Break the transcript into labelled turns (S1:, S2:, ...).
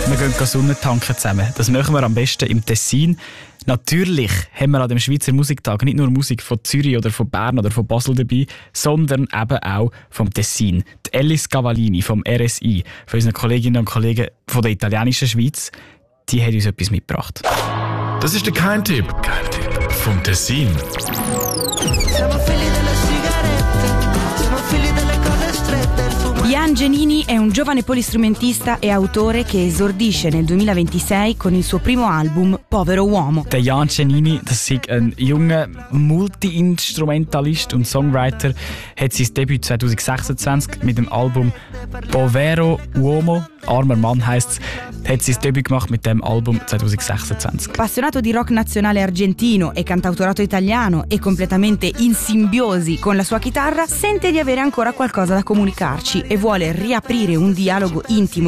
S1: wir gehen Sonne tanken zusammen. Das machen wir am besten im Tessin. Natürlich haben wir an dem Schweizer Musiktag nicht nur Musik von Zürich oder von Bern oder von Basel dabei, sondern eben auch vom Tessin. Die Ellis Cavallini vom RSI, von unseren Kolleginnen und Kollegen von der italienischen Schweiz, die hat uns etwas mitgebracht.
S2: Das ist der Kein-Tipp vom Tessin.
S3: Jan Giannini è un giovane polistrumentista e autore che esordisce nel 2026 con il suo primo album Povero Uomo.
S1: Der Jan Giannini, das ist ein junger Multi-Instrumentalist und Songwriter, hat sein Debüt 2026 mit dem Album Povero Uomo, armer Mann heisst es, hat sein Debüt gemacht mit dem Album 2026.
S3: Appassionato di rock nazionale argentino e cantautorato italiano e completamente in simbiosi con la sua chitarra, sente di avere ancora qualcosa da comunicarci e vuole riaprire un dialogo intimo